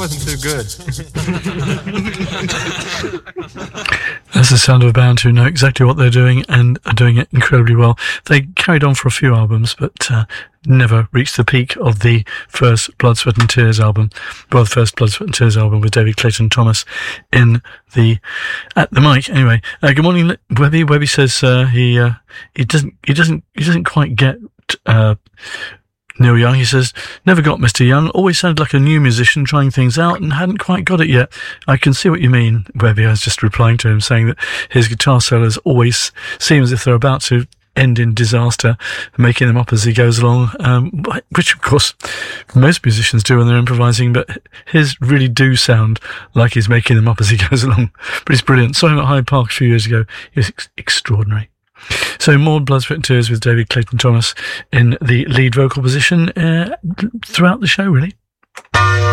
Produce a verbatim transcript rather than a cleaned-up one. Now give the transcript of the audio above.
wasn't too good. That's the sound of a band who know exactly what they're doing and are doing it incredibly well. They carried on for a few albums, but uh, never reached the peak of the first Blood, Sweat and Tears album. Well, the first Blood, Sweat and Tears album with David Clayton Thomas in the at the mic. Anyway, uh, good morning, Webby. Webby says uh, he uh, he doesn't he doesn't he doesn't quite get. Uh, Neil Young, he says, never got Mister Young, always sounded like a new musician trying things out and hadn't quite got it yet. I can see what you mean, Webby. I was just replying to him saying that his guitar solos always seem as if they're about to end in disaster, making them up as he goes along, um, which of course most musicians do when they're improvising, but his really do sound like he's making them up as he goes along. But he's brilliant. Saw him at Hyde Park a few years ago. He was ex- extraordinary. So more Blood, Sweat and Tears with David Clayton Thomas in the lead vocal position uh, throughout the show, really.